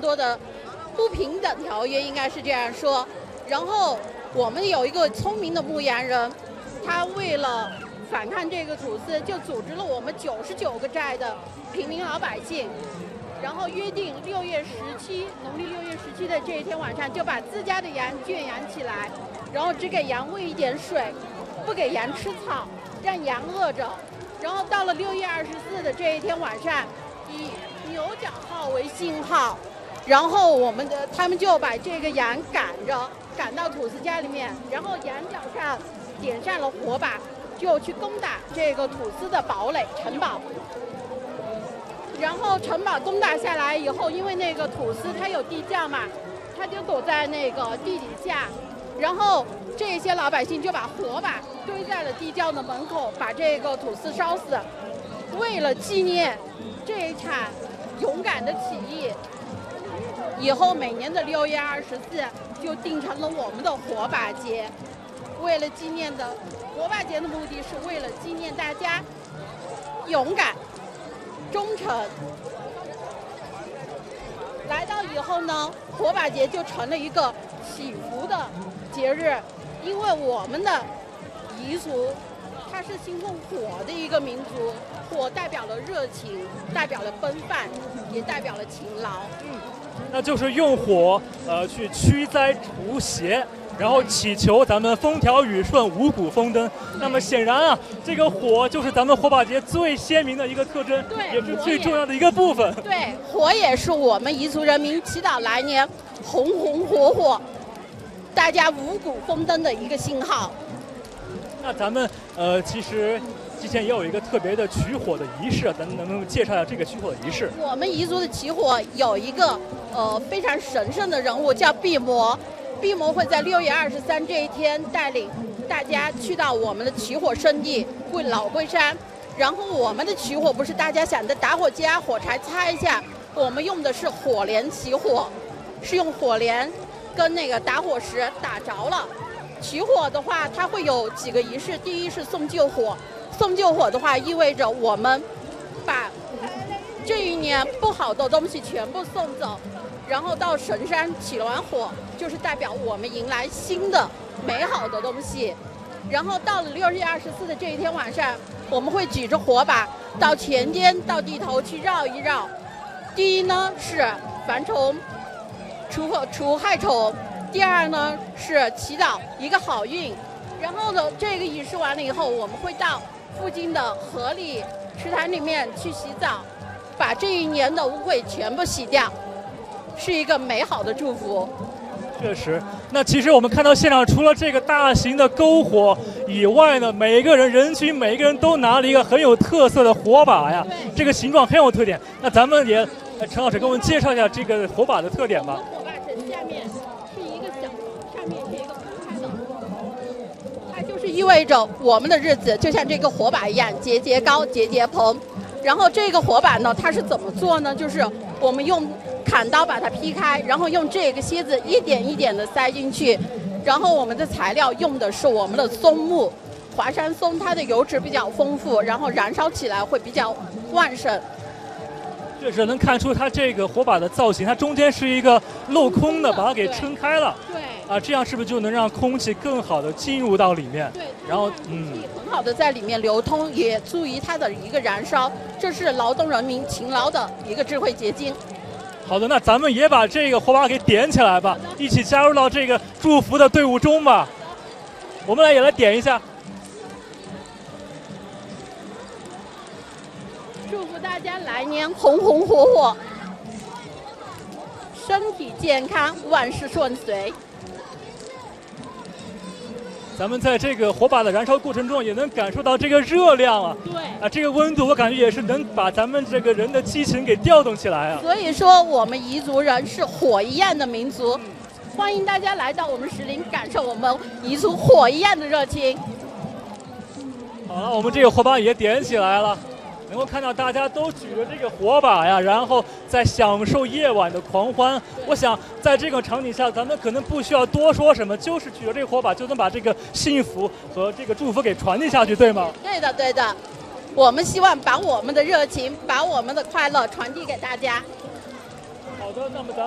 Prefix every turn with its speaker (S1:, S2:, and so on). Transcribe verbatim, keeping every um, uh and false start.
S1: 多的不平等条约，应该是这样说。然后我们有一个聪明的牧羊人，他为了反抗这个土司，就组织了我们九十九个寨的平民老百姓，然后约定六月十七，农历六月十七的这一天晚上，就把自家的羊圈养起来，然后只给羊喂一点水，不给羊吃草，让羊饿着。然后到了六月二十四的这一天晚上，以牛角号为信号，然后我们的他们就把这个羊赶着赶到土司家里面，然后羊角上点上了火把，就去攻打这个土司的堡垒城堡。然后城堡攻打下来以后，因为那个土司它有地窖嘛，他就躲在那个地底下，然后这些老百姓就把火把堆在了地窖的门口，把这个土司烧死。为了纪念这一场勇敢的起义，以后每年的六月二十四就定成了我们的火把节。为了纪念的火把节的目的是为了纪念大家勇敢、忠诚。来到以后呢，火把节就成了一个祈福的节日，因为我们的彝族它是信奉火的一个民族，火代表了热情，代表了奔放，也代表了勤劳。
S2: 嗯，那就是用火呃去驱灾除邪，然后祈求咱们风调雨顺、五谷丰登。那么显然啊，这个火就是咱们火把节最鲜明的一个特征，
S1: 对，
S2: 也是最重要的一个部分。
S1: 对，火也是我们彝族人民祈祷来年红红火火，大家五谷丰登的一个信号。
S2: 那咱们呃，其实之前也有一个特别的取火的仪式，咱们能不能介绍一下这个取火的仪式？
S1: 我们彝族的起火有一个呃非常神圣的人物叫毕摩，毕摩会在六月二十三这一天带领大家去到我们的起火圣地贵老龟山。然后我们的起火不是大家想的打火机啊、火柴擦一下，我们用的是火镰起火，是用火镰跟那个打火石打着了。起火的话，它会有几个仪式。第一是送救火，送救火的话意味着我们把这一年不好的东西全部送走，然后到神山起完火，就是代表我们迎来新的美好的东西。然后到了六月二十四的这一天晚上，我们会举着火把到田间、到地头去绕一绕。第一呢是防虫、除除害虫。第二呢是祈祷一个好运，然后呢这个仪式完了以后，我们会到附近的河里、池塘里面去洗澡，把这一年的污秽全部洗掉，是一个美好的祝福。
S2: 确实，那其实我们看到现场，除了这个大型的篝火以外呢，每一个人人群每一个人都拿了一个很有特色的火把呀，这个形状很有特点。那咱们也，陈老师给我们介绍一下这个火把的特点吧。
S1: 火把城下面是一个小，上面是一个空开的，它就是意味着我们的日子就像这个火把一样，节节高，节节蓬。然后这个火把呢，它是怎么做呢？就是我们用砍刀把它劈开，然后用这个楔子一点一点的塞进去，然后我们的材料用的是我们的松木，华山松，它的油脂比较丰富，然后燃烧起来会比较旺盛。
S2: 确实能看出它这个火把的造型，它中间是一个镂空的，把它给撑开了。
S1: 对。
S2: 啊，这样是不是就能让空气更好的进入到里面？
S1: 对。
S2: 然后，嗯，
S1: 很好的在里面流通，也助于它的一个燃烧。这是劳动人民勤劳的一个智慧结晶。
S2: 好的，那咱们也把这个火把给点起来吧，一起加入到这个祝福的队伍中吧。我们来也来点一下。
S1: 祝福大家来年红红火火，身体健康，万事顺遂。
S2: 咱们在这个火把的燃烧过程中，也能感受到这个热量啊，
S1: 对
S2: 啊，这个温度，我感觉也是能把咱们这个人的激情给调动起来啊。
S1: 所以说，我们彝族人是火一样的民族，欢迎大家来到我们石林，感受我们彝族火一样的热情。
S2: 好了，我们这个火把也点起来了。能够看到大家都举着这个火把呀，然后在享受夜晚的狂欢。我想在这个场景下，咱们可能不需要多说什么，就是举着这个火把就能把这个幸福和这个祝福给传递下去，对吗？
S1: 对的，对的。我们希望把我们的热情，把我们的快乐传递给大家。
S2: 好的，那么咱。